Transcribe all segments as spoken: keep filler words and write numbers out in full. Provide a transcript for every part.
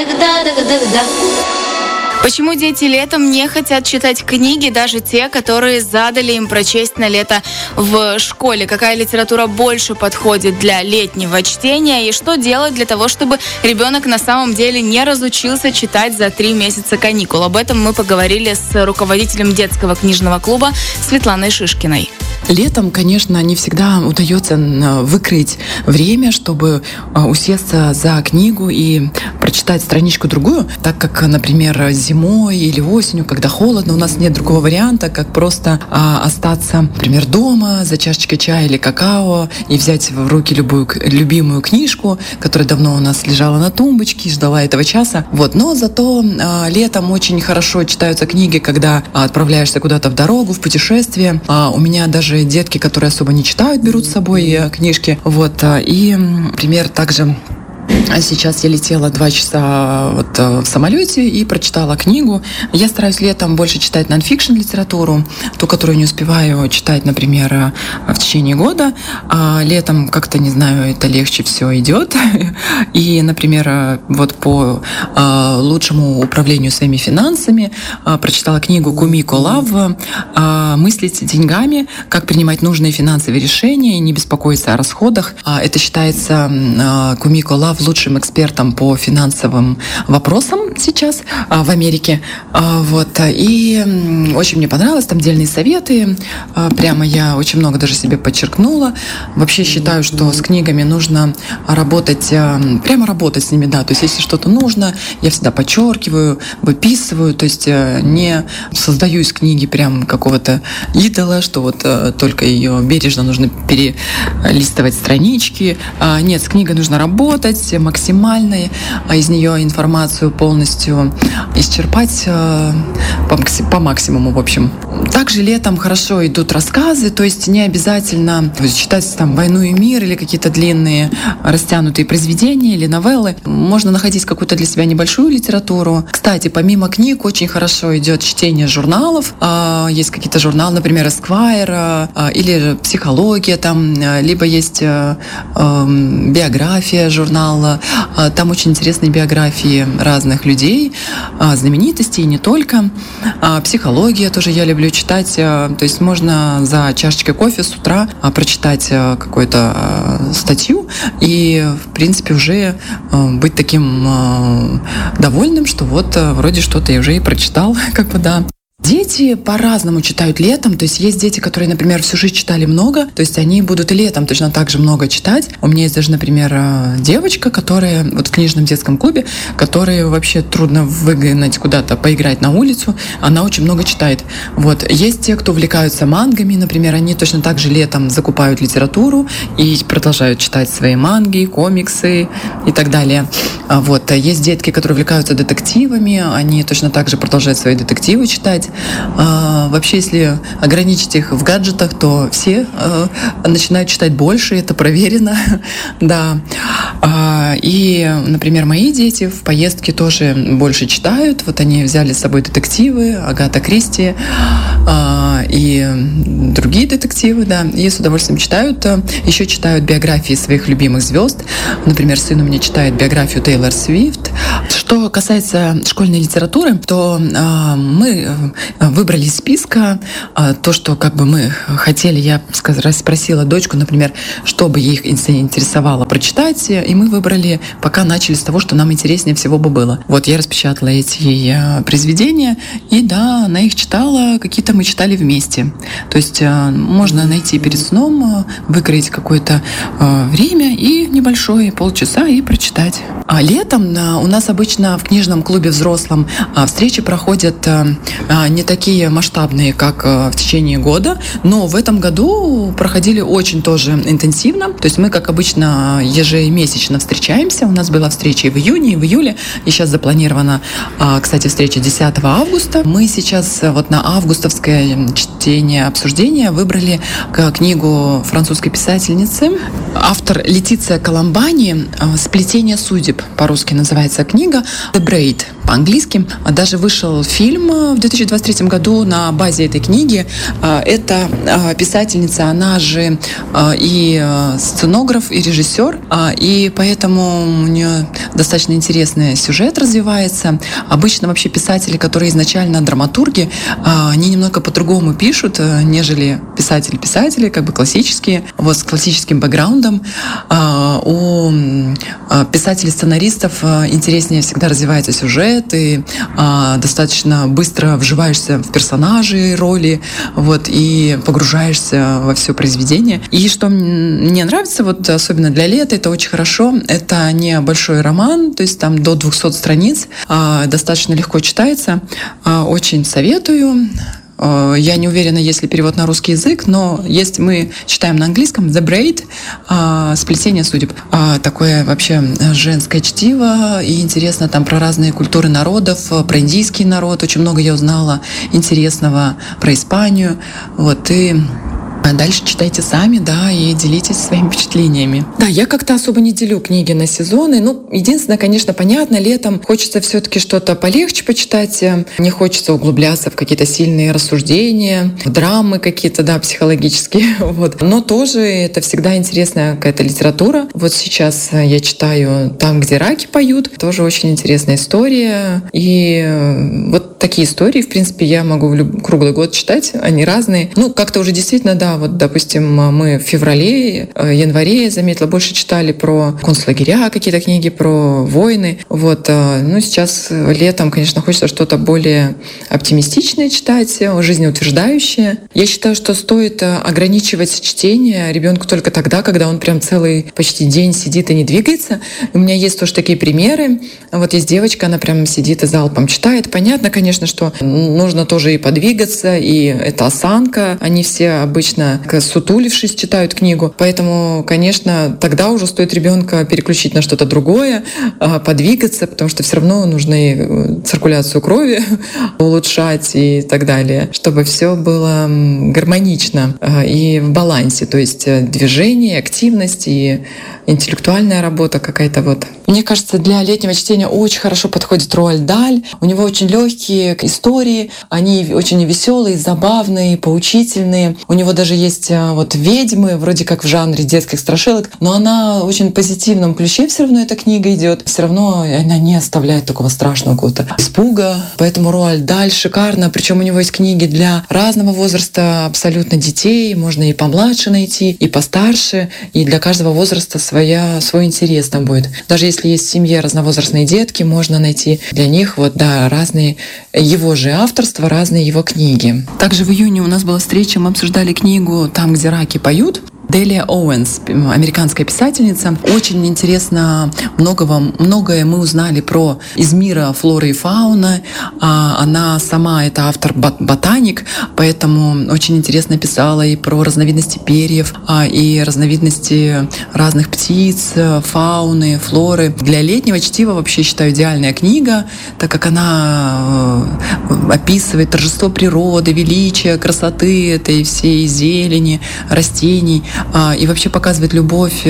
Почему дети летом не хотят читать книги, даже те, которые задали им прочесть на лето в школе? Какая литература больше подходит для летнего чтения? И что делать для того, чтобы ребенок на самом деле не разучился читать за три месяца каникул? Об этом мы поговорили с руководителем детского книжного клуба Светланой Шишкиной. Летом, конечно, не всегда удается выкроить время, чтобы усесться за книгу и прочитать страничку-другую, так как, например, зимой или осенью, когда холодно, у нас нет другого варианта, как просто остаться, например, дома за чашечкой чая или какао и взять в руки любую любимую книжку, которая давно у нас лежала на тумбочке и ждала этого часа. Вот. Но зато летом очень хорошо читаются книги, когда отправляешься куда-то в дорогу, в путешествие. У меня даже детки, которые особо не читают, берут с собой книжки. Вот. И, например, также сейчас я летела два часа вот в самолете и прочитала книгу. Я стараюсь летом больше читать нон-фикшн литературу, ту, которую не успеваю читать, например, в течение года. А летом как-то, не знаю, это легче все идет. И, например, вот по лучшему управлению своими финансами прочитала книгу Кумико Лав «Мыслить деньгами. Как принимать нужные финансовые решения и не беспокоиться о расходах». Это считается Кумико Лав лучшим экспертом по финансовым вопросам сейчас в Америке. Вот. И очень мне понравилось, там дельные советы. Прямо я очень много даже себе подчеркнула. Вообще считаю, что с книгами нужно работать, прямо работать с ними, да. То есть если что-то нужно, я всегда подчеркиваю, выписываю, то есть не создаю из книги прям какого-то идола, что вот только ее бережно нужно перелистывать странички. Нет, с книгой нужно работать максимально, из нее информацию полностью исчерпать по, по максимуму, в общем. Также летом хорошо идут рассказы, то есть не обязательно читать там «Войну и мир» или какие-то длинные растянутые произведения или новеллы. Можно находить какую-то для себя небольшую литературу. Кстати, помимо книг очень хорошо идет чтение журналов. Есть какие-то журналы, например, Esquire или психология, там, либо есть биография журнала. Там очень интересные биографии разных людей, знаменитостей, и не только. Психология тоже я люблю читать. То есть можно за чашечкой кофе с утра прочитать какую-то статью и, в принципе, уже быть таким довольным, что вот вроде что-то я уже и прочитал, как бы, да. Дети по-разному читают летом, то есть есть дети, которые, например, всю жизнь читали много, то есть они будут и летом точно так же много читать. У меня есть даже, например, девочка, которая вот в книжном детском клубе, которой вообще трудно выгнать куда-то, поиграть на улицу, она очень много читает. Вот. Есть те, кто увлекаются мангами, например, они точно так же летом закупают литературу и продолжают читать свои манги, комиксы и так далее. Вот. Есть детки, которые увлекаются детективами, они точно так же продолжают свои детективы читать. А, вообще, если ограничить их в гаджетах, то все а, начинают читать больше, это проверено. Да. А, и, например, мои дети в поездке тоже больше читают. Вот они взяли с собой детективы, Агата Кристи а, и другие детективы, да, и с удовольствием читают. Еще читают биографии своих любимых звезд. Например, сын у меня читает биографию Тейлор Свифт. Что касается школьной литературы, то а, мы выбрали из списка а, то, что как бы мы хотели. Я спросила дочку, например, что бы ей интересовало прочитать, и мы выбрали, пока начали с того, что нам интереснее всего бы было. Вот я распечатала эти ей произведения, и да, она их читала, какие-то мы читали вместе. То есть а, можно найти перед сном, выкроить какое-то а, время и небольшое, полчаса, и прочитать. А летом а, у нас обычно в книжном клубе взрослом а, встречи проходят а, не такие масштабные, как в течение года, но в этом году проходили очень тоже интенсивно. То есть мы, как обычно, ежемесячно встречаемся. У нас была встреча и в июне, и в июле. И сейчас запланирована, кстати, встреча десятого августа. Мы сейчас вот на августовское чтение, обсуждение выбрали книгу французской писательницы. Автор Летиция Коломбани «Сплетение судеб». по-русски называется книга, The Braid по-английски. Даже вышел фильм в две тысячи двадцать третьем году на базе этой книги. Это писательница, она же и сценограф, и режиссер, и поэтому у нее достаточно интересный сюжет развивается. Обычно вообще писатели, которые изначально драматурги, они немного по-другому пишут, нежели писатели-писатели, как бы классические, вот с классическим бэкграундом. У писателей-сценаристов интереснее всегда развивается сюжет, ты достаточно быстро вживаешься в персонажи, роли, вот, и погружаешься во все произведение. И что мне нравится, вот особенно для лета, это очень хорошо, это не большой роман, то есть там до двухсот страниц, достаточно легко читается, очень советую. Я не уверена, есть ли перевод на русский язык, но если мы читаем на английском The Braid, сплетение судеб, такое вообще женское чтиво, и интересно там про разные культуры народов, про индийский народ, очень много я узнала интересного про Испанию, вот, и дальше читайте сами, да, и делитесь своими впечатлениями. Да, я как-то особо не делю книги на сезоны. Ну, единственное, конечно, понятно, летом хочется все-таки что-то полегче почитать, не хочется углубляться в какие-то сильные рассуждения, в драмы какие-то, да, психологические, вот. Но тоже это всегда интересная какая-то литература. Вот сейчас я читаю «Там, где раки поют», тоже очень интересная история. И вот такие истории, в принципе, я могу круглый год читать, они разные. Ну, как-то уже действительно, да, вот, допустим, мы в феврале, январе, я заметила, больше читали про концлагеря, какие-то книги про войны. Вот. Ну, сейчас летом, конечно, хочется что-то более оптимистичное читать, жизнеутверждающее. Я считаю, что стоит ограничивать чтение ребенку только тогда, когда он прям целый почти день сидит и не двигается. У меня есть тоже такие примеры. Вот есть девочка, она прям сидит и залпом читает. Понятно, конечно, что нужно тоже и подвигаться, и это осанка. Они все обычно сутулившись читают книгу. Поэтому, конечно, тогда уже стоит ребенка переключить на что-то другое, подвигаться, потому что все равно нужно и циркуляцию крови улучшать и так далее, чтобы все было гармонично и в балансе. То есть движение, активность и интеллектуальная работа какая-то вот. Мне кажется, для летнего чтения очень хорошо подходит Роальд Даль. У него очень легкие истории, они очень веселые, забавные, поучительные. У него даже есть вот ведьмы, вроде как в жанре детских страшилок, но она в очень позитивном ключе все равно эта книга идет. Все равно она не оставляет такого страшного какого-то испуга. Поэтому Роальд Даль шикарно. Причем у него есть книги для разного возраста абсолютно детей. Можно и помладше найти, и постарше. И для каждого возраста своя, свой интерес там будет. Даже если есть в семье разновозрастные детки, можно найти для них вот, да, разные его же авторства, разные его книги. Также в июне у нас была встреча, мы обсуждали книгу «Там, где раки поют». Делия Оуэнс, американская писательница. Очень интересно, многого, многое мы узнали про из мира флоры и фауны. Она сама это автор ботаник, поэтому очень интересно писала и про разновидности перьев, и разновидности разных птиц, фауны, флоры. Для летнего чтива вообще считаю идеальная книга, так как она описывает торжество природы, величие, красоты этой всей зелени, растений. И вообще показывает любовь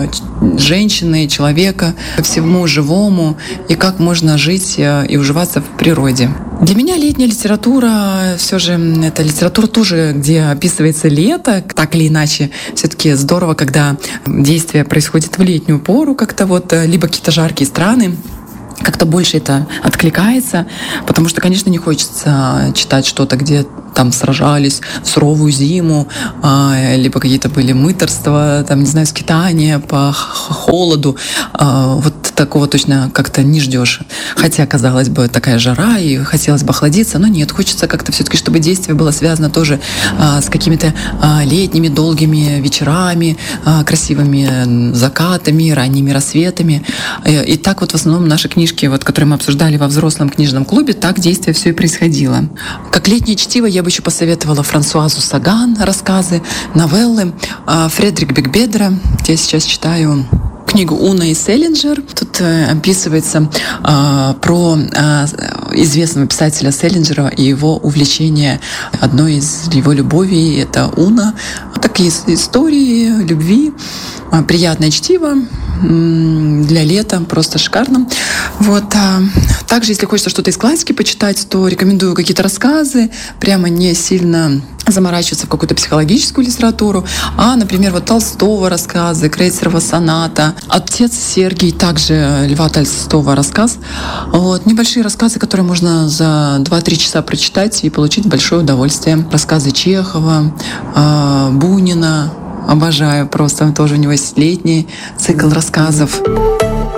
женщины, человека ко всему живому, и как можно жить и уживаться в природе. Для меня летняя литература, все же, это литература тоже, где описывается лето, так или иначе. Все-таки здорово, когда действие происходит в летнюю пору, как-то вот, либо какие-то жаркие страны. Как-то больше это откликается, потому что, конечно, не хочется читать что-то, где там сражались в суровую зиму, либо какие-то были мытарства, там, не знаю, скитания по холоду. Вот такого точно как-то не ждешь. Хотя, казалось бы, такая жара, и хотелось бы охладиться, но нет, хочется как-то все-таки, чтобы действие было связано тоже с какими-то летними долгими вечерами, красивыми закатами, ранними рассветами. И так вот в основном наши книжки, вот, которые мы обсуждали во взрослом книжном клубе, так действие все и происходило. Как летнее чтиво я бы еще посоветовала Франсуазу Саган, рассказы, новеллы, Фредерик Бекбедера, я сейчас читаю книгу Уна и Селлинджер. Тут э, описывается э, про э, известного писателя Селлинджера и его увлечение. Одной из его любовей — это Уна. такие истории любви, приятное чтиво для лета, просто шикарно. Вот. Также, если хочется что-то из классики почитать, то рекомендую какие-то рассказы, прямо не сильно заморачиваться в какую-то психологическую литературу, а, например, вот Толстого рассказы, Крейцерова соната, «Отец Сергий», также Льва Толстого рассказ. Вот. Небольшие рассказы, которые можно за два-три часа прочитать и получить большое удовольствие. Рассказы Чехова, Бунина. Обожаю просто. Тоже у него есть летний цикл рассказов.